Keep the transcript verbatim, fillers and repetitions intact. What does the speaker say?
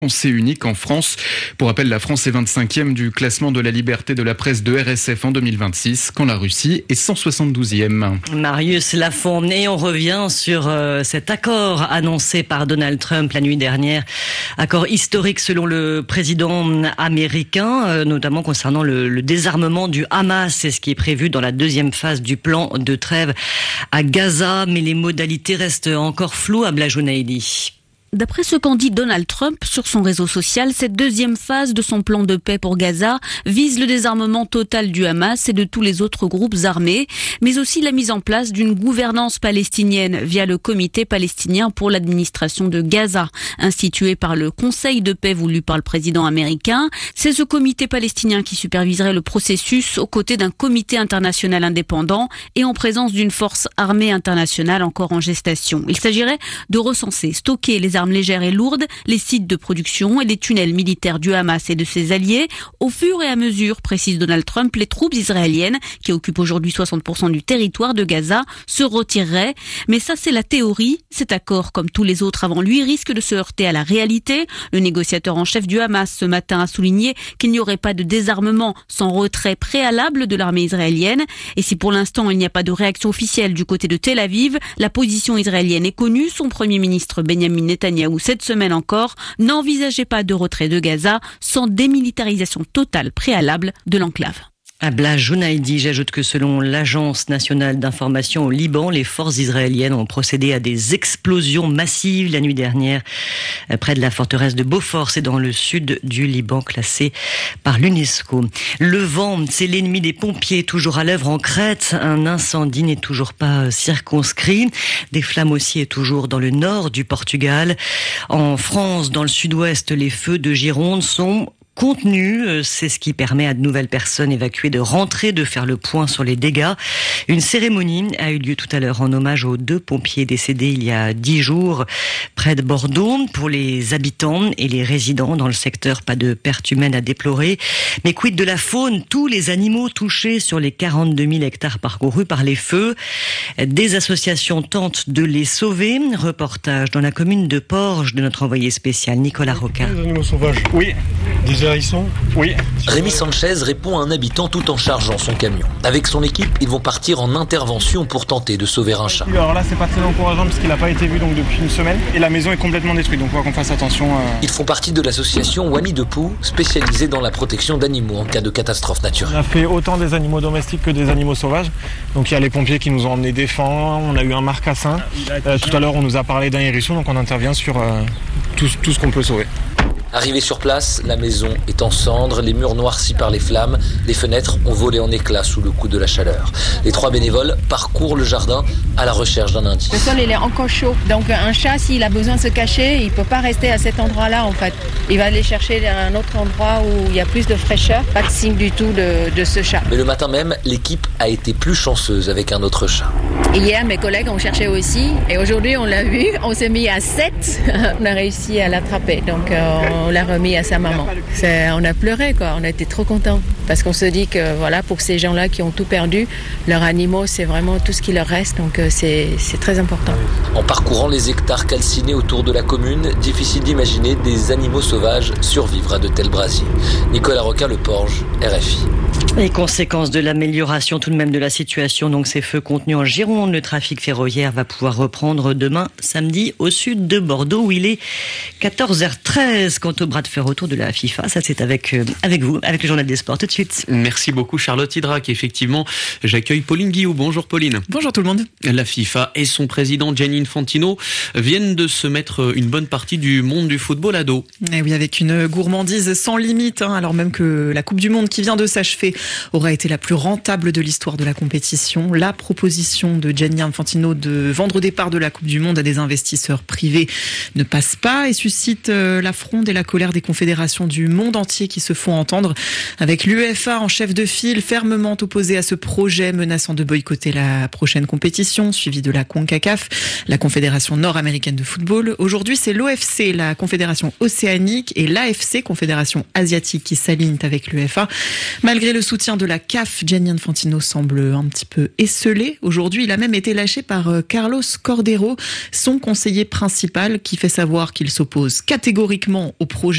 C'est unique en France. Pour rappel, la France est vingt-cinquième du classement de la liberté de la presse de R S F en deux mille vingt-six, quand la Russie est cent soixante-douzième. Marius Lafont, et on revient sur euh, cet accord annoncé par Donald Trump la nuit dernière. Accord historique selon le président américain, euh, notamment concernant le, le désarmement du Hamas. C'est ce qui est prévu dans la deuxième phase du plan de trêve à Gaza. Mais les modalités restent encore floues à Blajoun-Haïdi. D'après ce qu'en dit Donald Trump sur son réseau social, cette deuxième phase de son plan de paix pour Gaza vise le désarmement total du Hamas et de tous les autres groupes armés, mais aussi la mise en place d'une gouvernance palestinienne via le Comité palestinien pour l'administration de Gaza, institué par le Conseil de paix voulu par le président américain. C'est ce comité palestinien qui superviserait le processus aux côtés d'un comité international indépendant et en présence d'une force armée internationale encore en gestation. Il s'agirait de recenser, stocker les armes légères et lourdes, les sites de production et les tunnels militaires du Hamas et de ses alliés. Au fur et à mesure, précise Donald Trump, les troupes israéliennes, qui occupent aujourd'hui soixante pour cent du territoire de Gaza, se retireraient. Mais ça, c'est la théorie. Cet accord, comme tous les autres avant lui, risque de se heurter à la réalité. Le négociateur en chef du Hamas, ce matin, a souligné qu'il n'y aurait pas de désarmement sans retrait préalable de l'armée israélienne. Et si pour l'instant, il n'y a pas de réaction officielle du côté de Tel Aviv, la position israélienne est connue. Son premier ministre, Benjamin Netanyahu, cette semaine encore, n'envisageait pas de retrait de Gaza sans démilitarisation totale préalable de l'enclave. À Blajoun-Haïdi, j'ajoute que selon l'Agence nationale d'information au Liban, les forces israéliennes ont procédé à des explosions massives la nuit dernière près de la forteresse de Beaufort, c'est dans le sud du Liban, classé par l'UNESCO. Le vent, c'est l'ennemi des pompiers, toujours à l'œuvre en Crète. Un incendie n'est toujours pas circonscrit. Des flammes aussi est toujours dans le nord du Portugal. En France, dans le sud-ouest, les feux de Gironde sont contenu, c'est ce qui permet à de nouvelles personnes évacuées de rentrer, de faire le point sur les dégâts. Une cérémonie a eu lieu tout à l'heure en hommage aux deux pompiers décédés il y a dix jours près de Bordeaux. Pour les habitants et les résidents dans le secteur, pas de pertes humaines à déplorer. Mais quid de la faune? Tous les animaux touchés sur les quarante-deux mille hectares parcourus par les feux. Des associations tentent de les sauver. Reportage dans la commune de Porges de notre envoyé spécial Nicolas Roca. Les animaux sauvages, oui. Des hérissons, oui. Rémi Sanchez répond à un habitant tout en chargeant son camion. Avec son équipe, ils vont partir en intervention pour tenter de sauver un chat. Alors là, c'est pas très encourageant parce qu'il n'a pas été vu donc depuis une semaine et la maison est complètement détruite, donc il faut qu'on fasse attention. Euh... Ils font partie de l'association Wani de Pou, spécialisée dans la protection d'animaux en cas de catastrophe naturelle. On a fait autant des animaux domestiques que des animaux sauvages. Donc il y a les pompiers qui nous ont emmenés des fans, on a eu un marcassin. Euh, tout à l'heure, on nous a parlé d'un hérisson, donc on intervient sur euh, tout, tout ce qu'on peut sauver. Arrivé sur place, la maison est en cendres, les murs noircis par les flammes, les fenêtres ont volé en éclats sous le coup de la chaleur. Les trois bénévoles parcourent le jardin à la recherche d'un indice. Le sol il est encore chaud, donc un chat s'il a besoin de se cacher, il ne peut pas rester à cet endroit-là en fait. Il va aller chercher un autre endroit où il y a plus de fraîcheur, pas de signe du tout de, de ce chat. Mais le matin même, l'équipe a été plus chanceuse avec un autre chat. Hier, mes collègues ont cherché aussi et aujourd'hui on l'a vu, on s'est mis à sept, on a réussi à l'attraper, donc euh, on l'a remis à sa maman. C'est, on a pleuré quoi, on a été trop contents parce qu'on se dit que voilà, pour ces gens-là qui ont tout perdu, leurs animaux c'est vraiment tout ce qui leur reste, donc euh, c'est, c'est très important. En parcourant les hectares calcinés autour de la commune, difficile d'imaginer des animaux sauvages survivre à de tels brasiers. Nicolas Roca, Le Porge, R F I. Les conséquences de l'amélioration tout de même de la situation, donc ces feux contenus en Gironde, le trafic ferroviaire va pouvoir reprendre demain samedi au sud de Bordeaux où il est quatorze heures treize. Quant au bras de fer autour de la FIFA, ça c'est avec, euh, avec vous, avec le journal des sports tout de suite. Merci beaucoup Charlotte Hydrac. Effectivement, j'accueille Pauline Guillou. Bonjour Pauline. Bonjour tout le monde. La FIFA et son président Gianni Infantino viennent de se mettre une bonne partie du monde du football à dos. Et oui, avec une gourmandise sans limite, hein, alors même que la Coupe du Monde qui vient de s'achever aura été la plus rentable de l'histoire de la compétition. La proposition de Gianni Infantino de vendre des parts de la Coupe du Monde à des investisseurs privés ne passe pas et suscite la fronde et la colère des confédérations du monde entier qui se font entendre, avec l'UEFA en chef de file fermement opposée à ce projet, menaçant de boycotter la prochaine compétition, suivie de la CONCACAF, la Confédération nord-américaine de football. Aujourd'hui, c'est l'O F C, la Confédération océanique, et l'A F C, Confédération asiatique, qui s'alignent avec l'UEFA. Malgré le soutien de la C A F, Gianni Infantino semble un petit peu esseulé. Aujourd'hui, il a même été lâché par Carlos Cordeiro, son conseiller principal, qui fait savoir qu'il s'oppose catégoriquement au projet